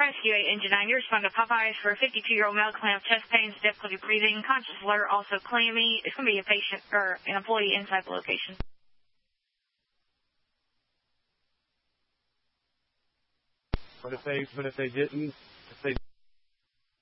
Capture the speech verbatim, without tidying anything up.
Rescue eight, Engine nine. You respond to Popeyes for a fifty-two-year-old male claim of chest pains, difficulty breathing, conscious alert, also clammy. It's going to be a patient or an employee inside the location. But if they, but if they didn't,